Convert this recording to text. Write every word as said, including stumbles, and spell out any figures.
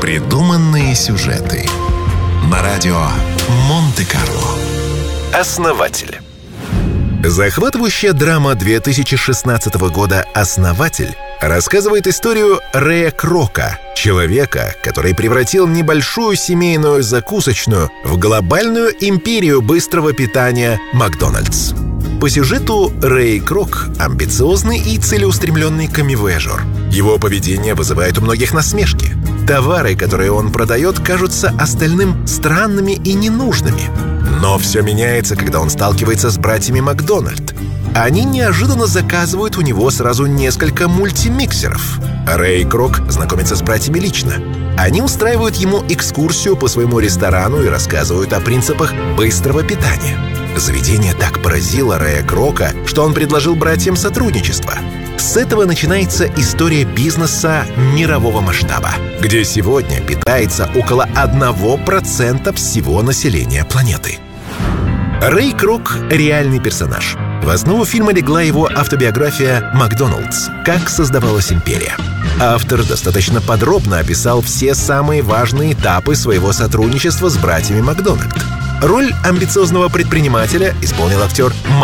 Придуманные сюжеты на радио Монте-Карло. Основатель. Захватывающая драма две тысячи шестнадцатого года «Основатель» рассказывает историю Рэя Крока, человека, который превратил небольшую семейную закусочную в глобальную империю быстрого питания «Макдональдс». По сюжету Рэй Крок – амбициозный и целеустремленный коммивояжер. Его поведение вызывает у многих насмешки. Товары, которые он продает, кажутся остальным странными и ненужными. Но все меняется, когда он сталкивается с братьями Макдональд. Они неожиданно заказывают у него сразу несколько мультимиксеров. Рэй Крок знакомится с братьями лично. Они устраивают ему экскурсию по своему ресторану и рассказывают о принципах быстрого питания. Заведение так поразило Рэя Крока, что он предложил братьям сотрудничество. С этого начинается история бизнеса мирового масштаба, где сегодня питается около одного процента всего населения планеты. Рэй Крок – реальный персонаж. В основу фильма легла его автобиография «Макдоналдс. Как создавалась империя». Автор достаточно подробно описал все самые важные этапы своего сотрудничества с братьями Макдональд. Роль амбициозного предпринимателя исполнил актер